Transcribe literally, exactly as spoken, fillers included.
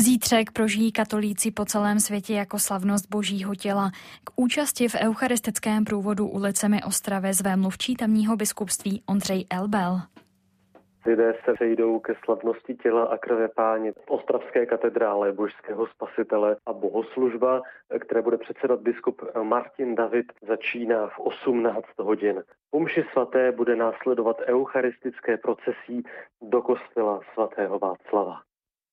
Zítřek prožijí katolíci po celém světě jako slavnost Božího těla. K účasti v eucharistickém průvodu ulicemi Ostravy zve mluvčí tamního biskupství Ondřej Elbel. Lidé se sejdou ke slavnosti těla a krve Páně v ostravské katedrále Božského spasitele a bohoslužba, které bude předsedat biskup Martin David, začíná v osmnáct hodin. Po mši svaté bude následovat eucharistické procesí do kostela svatého Václava.